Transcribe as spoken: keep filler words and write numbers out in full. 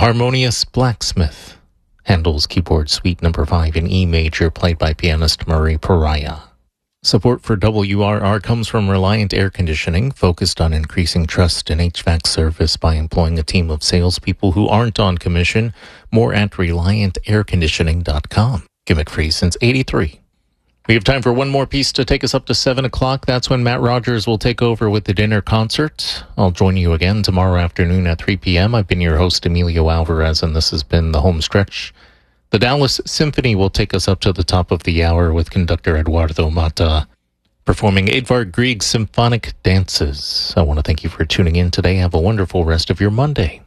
Harmonious Blacksmith, Handel's Keyboard Suite number five in E major, played by pianist Murray Pariah. Support for W R R comes from Reliant Air Conditioning, focused on increasing trust in H V A C service by employing a team of salespeople who aren't on commission. More at reliant air conditioning dot com. Gimmick free since eighty-three. We have time for one more piece to take us up to seven o'clock. That's when Matt Rogers will take over with the dinner concert. I'll join you again tomorrow afternoon at three p.m. I've been your host, Emilio Alvarez, and this has been The Home Stretch. The Dallas Symphony will take us up to the top of the hour with conductor Eduardo Mata performing Edvard Grieg's symphonic dances. I want to thank you for tuning in today. Have a wonderful rest of your Monday.